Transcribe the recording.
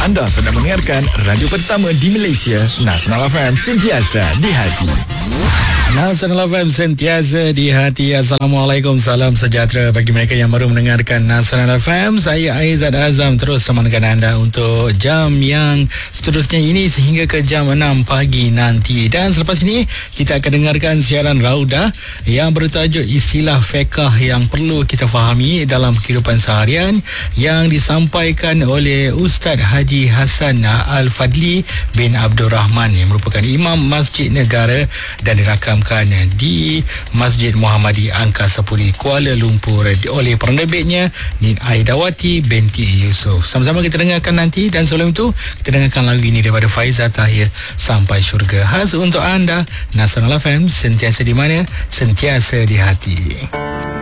Anda sedang mendengarkan radio pertama di Malaysia, Nasional FM, sentiasa di hati. Nasional FM sentiasa di hati. Assalamualaikum, salam sejahtera bagi mereka yang baru mendengarkan Nasional FM. Saya Aizat Azam terus temankan anda untuk jam yang seterusnya ini sehingga ke jam 6 pagi nanti. Dan selepas ini kita akan dengarkan siaran Raudah yang bertajuk istilah fiqh yang perlu kita fahami dalam kehidupan seharian, yang disampaikan oleh Ustaz Haji Hassan Al-Fadli bin Abdul Rahman yang merupakan Imam Masjid Negara dan dirakam di Masjid Muhammadi Angkasa Puri, Kuala Lumpur oleh penerbitnya Nin Aidawati binti Yusof. Sama-sama kita dengarkan nanti, dan sebelum itu kita dengarkan lagu ini daripada Faizal Tahir, Sampai Syurga, khas untuk anda. Nasional FM, sentiasa di mana, sentiasa di hati.